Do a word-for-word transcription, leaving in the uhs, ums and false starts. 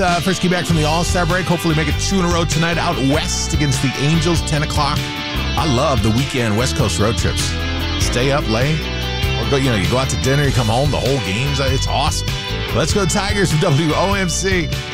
Uh, first key back from the All-Star break. Hopefully make it two in a row tonight out west against the Angels, ten o'clock. I love the weekend West Coast road trips. Stay up late. Or go, you know, you go out to dinner, you come home, the whole game's, it's awesome. Let's go Tigers from W O M C.